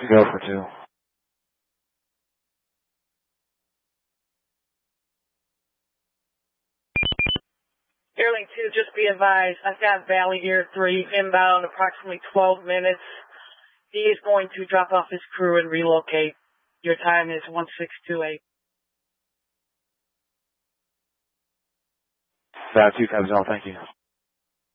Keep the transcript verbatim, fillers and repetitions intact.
Go for two. Airlink two, just be advised, I've got Valley Air three inbound approximately twelve minutes. He is going to drop off his crew and relocate. Your time is one six two eight. Valley two, comes all, thank you.